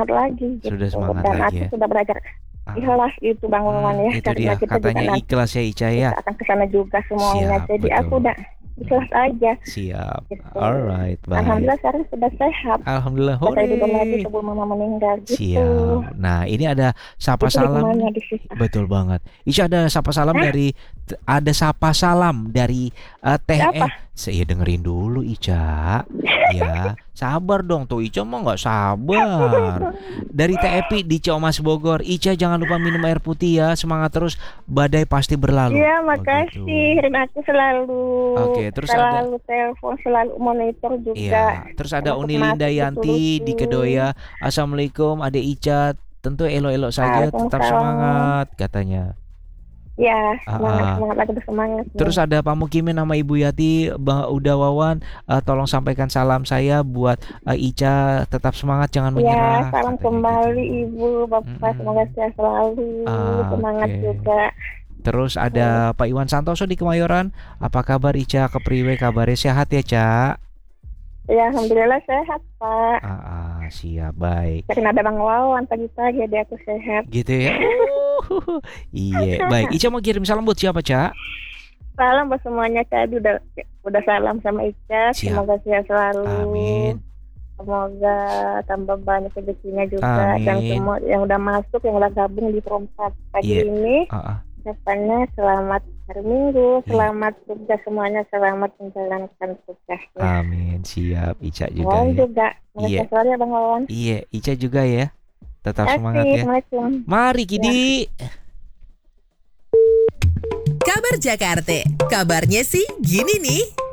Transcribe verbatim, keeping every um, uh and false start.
semangat lagi gitu. Sudah semangat Dan lagi aku ya. sudah belajar Ah, ikhlas gitu Bang Wawan hmm, ya. itu Karena dia kita juga katanya nanti ikhlas ya Ica ya. kita akan kesana juga semuanya. Siap, Jadi aku betul. udah ikhlas aja Siap. gitu. Alright, baik. Alhamdulillah sekarang sudah sehat. Alhamdulillah, Sudah saya tidur lagi hore. sebelum mama meninggal gitu. Siap. Nah, ini ada sapa Itu salam hikmahnya nih. di situ. Betul banget. Ica ada sapa salam Hah? dari ada sapa salam dari eh, Teh Siapa? eh saya dengerin dulu Ica. Ya, sabar dong tuh Ica mah nggak sabar. Dari Teh Epi di Ciamas Bogor. Ica jangan lupa minum air putih ya. Semangat terus, badai pasti berlalu. Iya, Oh gitu. makasih. Dan aku selalu Oke, terus ada selalu telepon, selalu monitor juga. iya, terus ada Untuk Uni masuk Lindayanti di lucu-lucu. Kedoya. Assalamualaikum, Ade Ica. Tentu elok-elok saja, tetap Waalaikumsalam. semangat katanya. Ya, Ah, semangat ah. semangat lagi bersemangat Terus nih. ada Pak Mukimin sama Ibu Yati, Bang Uda Wawan, eh, tolong sampaikan salam saya buat eh, Ica, tetap semangat, jangan Ya, menyerah, salam katanya gitu. kembali Ibu, Bapak, semoga Mm-mm. sehat selalu, Ah, semangat Oke. juga. Terus Hmm. ada Pak Iwan Santoso di Kemayoran. Apa kabar Ica? Kepriwe kabarnya sehat ya, Ca? Ya, alhamdulillah sehat Pak. Ah, ah, siap, baik. Karena ada Bang Wawan pagi-pagi, jadi aku sehat. Gitu ya. Uh, iya, baik. Ica mau kirim salam buat siapa, Ca? Salam buat semuanya, tadi udah udah salam sama Ica, Siap. semoga sehat selalu. Amin. Semoga tambah banyak rezekinya juga dan Amin. semua yang udah masuk, yang udah gabung di perempat pagi Iya. ini. Ah, ah. Depannya selamat hari Minggu, Iya. selamat tugas semuanya, selamat menjalankan tugasnya. Amin, siap. Ica juga Wawan ya. juga, Iya. semoga selalu ya Bang Wawan. Iya, Ica juga ya. Tetap semangat Kasih, ya. Assalamualaikum. Mari Ya. Kidi. Kabar Jakarta, kabarnya sih gini nih.